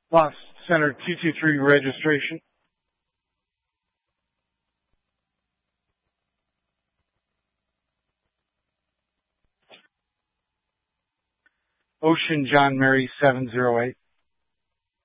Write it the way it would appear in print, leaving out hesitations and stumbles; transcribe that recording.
Lost Center 223 registration. Ocean John Mary 708.